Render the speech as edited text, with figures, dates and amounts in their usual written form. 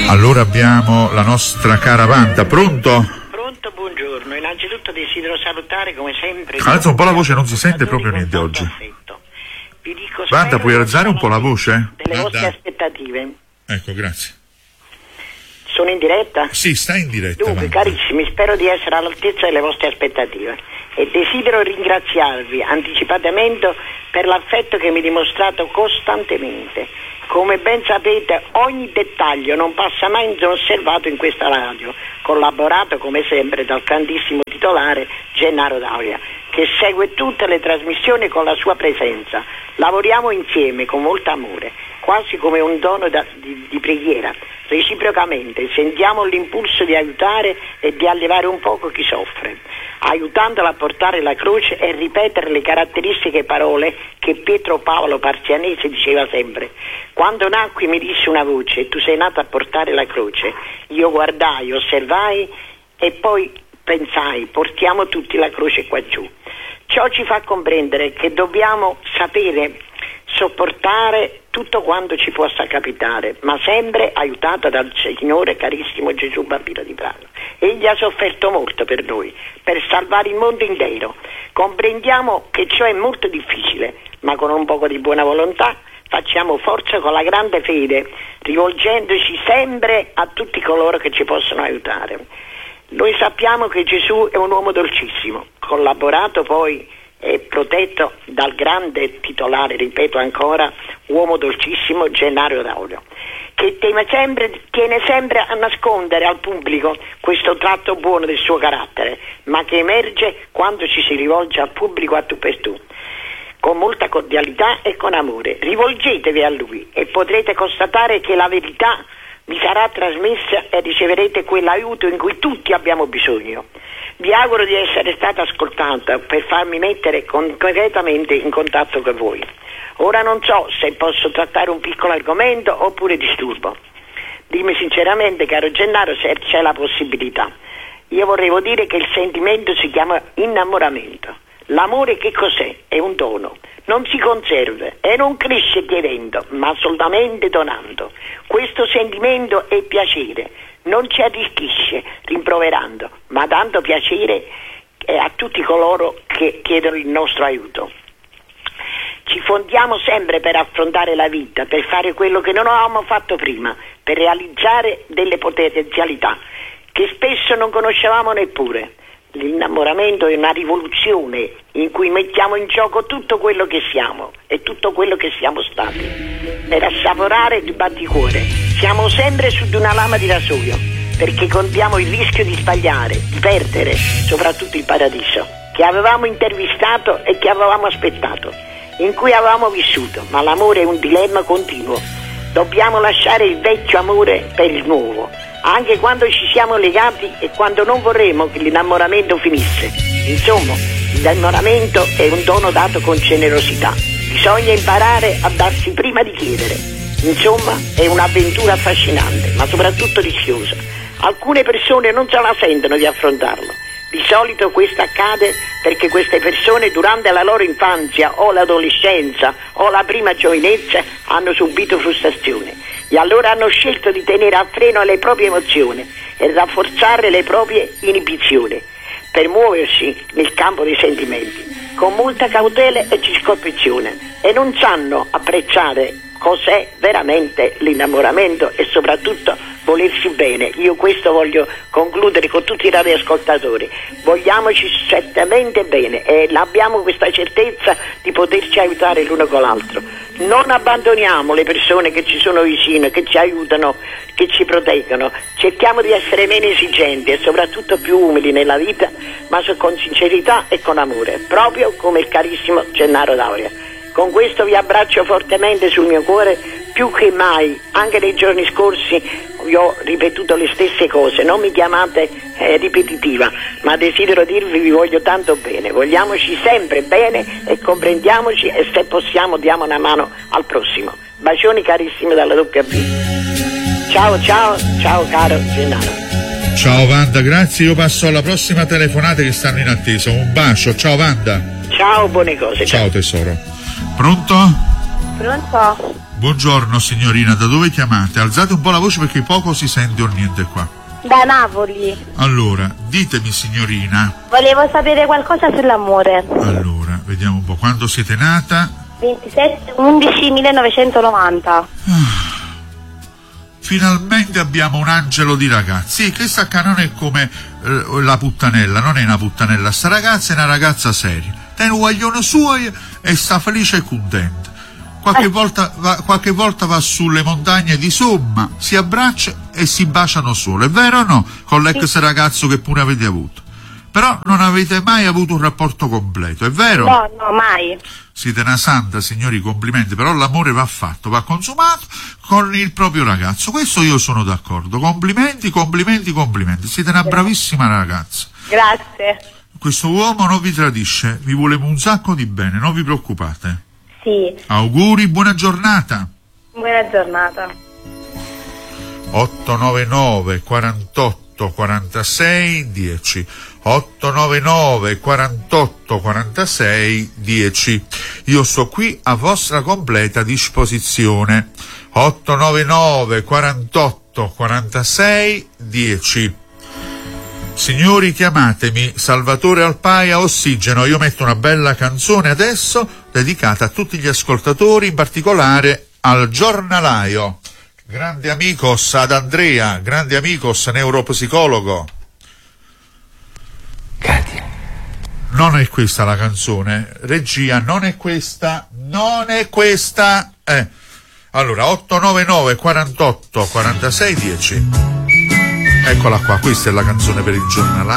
Allora abbiamo la nostra cara Wanda. Pronto? Pronto, buongiorno. Innanzitutto desidero salutare come sempre. Alza un po' la voce, non si sente proprio niente oggi. Vi dico, Wanda, puoi alzare un po' la voce? Delle vostre aspettative. Ecco, grazie. Sono in diretta? Sì, stai in diretta. Dunque, Wanda, carissimi, spero di essere all'altezza delle vostre aspettative e desidero ringraziarvi anticipatamente per l'affetto che mi dimostrate costantemente. Come ben sapete, ogni dettaglio non passa mai inosservato in questa radio, collaborato come sempre dal grandissimo titolare Gennaro D'Auria, che segue tutte le trasmissioni con la sua presenza. Lavoriamo insieme con molto amore, quasi come un dono di preghiera. Reciprocamente sentiamo l'impulso di aiutare e di allevare un poco chi soffre, aiutandolo a portare la croce e ripetere le caratteristiche parole che Pietro Paolo Parzianese diceva sempre. Quando nacqui mi disse una voce: tu sei nato a portare la croce. Io guardai, osservai e poi pensai: portiamo tutti la croce qua giù. Ciò ci fa comprendere che dobbiamo sapere sopportare tutto quanto ci possa capitare, ma sempre aiutato dal Signore carissimo Gesù bambino di Prato. Egli ha sofferto molto per noi, per salvare il mondo intero. Comprendiamo che ciò è molto difficile, ma con un poco di buona volontà facciamo forza con la grande fede, rivolgendoci sempre a tutti coloro che ci possono aiutare. Noi sappiamo che Gesù è un uomo dolcissimo, collaborato poi e protetto dal grande titolare, ripeto ancora, uomo dolcissimo Gennaro D'Auria, che tiene sempre a nascondere al pubblico questo tratto buono del suo carattere, ma che emerge quando ci si rivolge al pubblico a tu per tu, con molta cordialità e con amore. Rivolgetevi a lui e potrete constatare che la verità vi sarà trasmessa e riceverete quell'aiuto in cui tutti abbiamo bisogno. Vi auguro di essere stata ascoltata per farmi mettere concretamente in contatto con voi. Ora non so se posso trattare un piccolo argomento oppure disturbo. Dimmi sinceramente, caro Gennaro, se c'è la possibilità. Io vorrei dire che il sentimento si chiama innamoramento. L'amore che cos'è? È un dono. Non si conserva e non cresce chiedendo, ma solamente donando. Questo sentimento è piacere, non ci arricchisce rimproverando, ma dando piacere a tutti coloro che chiedono il nostro aiuto. Ci fondiamo sempre per affrontare la vita, per fare quello che non avevamo fatto prima, per realizzare delle potenzialità che spesso non conoscevamo neppure. L'innamoramento è una rivoluzione in cui mettiamo in gioco tutto quello che siamo e tutto quello che siamo stati per assaporare il batticuore. Siamo sempre su di una lama di rasoio perché contiamo il rischio di sbagliare, di perdere soprattutto il paradiso che avevamo intervistato e che avevamo aspettato, in cui avevamo vissuto. Ma l'amore è un dilemma continuo. Dobbiamo lasciare il vecchio amore per il nuovo, anche quando ci siamo legati e quando non vorremmo che l'innamoramento finisse. Insomma, l'innamoramento è un dono dato con generosità. Bisogna imparare a darsi prima di chiedere. Insomma, è un'avventura affascinante, ma soprattutto rischiosa. Alcune persone non se la sentono di affrontarlo. Di solito questo accade perché queste persone durante la loro infanzia o l'adolescenza o la prima giovinezza hanno subito frustrazione e allora hanno scelto di tenere a freno le proprie emozioni e rafforzare le proprie inibizioni per muoversi nel campo dei sentimenti con molta cautela e circospezione e non sanno apprezzare cos'è veramente l'innamoramento e soprattutto volersi bene. Io questo voglio concludere con tutti i radioascoltatori. Vogliamoci certamente bene e abbiamo questa certezza di poterci aiutare l'uno con l'altro. Non abbandoniamo le persone che ci sono vicine, che ci aiutano, che ci proteggono. Cerchiamo di essere meno esigenti e soprattutto più umili nella vita, ma con sincerità e con amore, proprio come il carissimo Gennaro D'Auria. Con questo vi abbraccio fortemente sul mio cuore, più che mai, anche nei giorni scorsi vi ho ripetuto le stesse cose, non mi chiamate ripetitiva, ma desidero dirvi vi voglio tanto bene, vogliamoci sempre bene e comprendiamoci e se possiamo diamo una mano al prossimo. Bacioni carissimi dalla WB. Ciao caro Gennaro. Ciao Wanda, grazie, io passo alla prossima telefonata che stanno in attesa. Un bacio, ciao Wanda. Ciao, buone cose. Ciao tesoro. Pronto? Pronto? Buongiorno signorina, da dove chiamate? Alzate un po' la voce perché poco si sente o niente qua. Da Napoli. Allora, ditemi signorina. Volevo sapere qualcosa sull'amore. Allora, vediamo un po'. Quando siete nata? 27/11/1990. Finalmente abbiamo un angelo di ragazzi. Sì, questa qua non è come la puttanella, non è una puttanella. Sta ragazza è una ragazza seria. Tiene un guaglione suo e sta felice e contenta. Qualche volta va sulle montagne di Somma, si abbraccia e si baciano solo. È vero o no? Con l'ex ragazzo che pure avete avuto. Però non avete mai avuto un rapporto completo, è vero? No, mai. Siete una santa, signori, complimenti, però l'amore va fatto, va consumato con il proprio ragazzo. Questo io sono d'accordo. Complimenti. Siete una bravissima ragazza. Grazie. Questo uomo non vi tradisce, vi vuole un sacco di bene, non vi preoccupate. Sì. Auguri, buona giornata. Buona giornata. 899 48 46 10. 899 48 46 10. Io sto qui a vostra completa disposizione. 899 48 46 10. Signori, chiamatemi Salvatore Alpaia Ossigeno. Io metto una bella canzone adesso dedicata a tutti gli ascoltatori, in particolare al giornalaio. Grande amicos ad Andrea, grande amicos neuropsicologo. Katia. Non è questa la canzone, regia, non è questa. Allora, 899 48 46 10. Eccola qua, questa è la canzone per il giornalaio.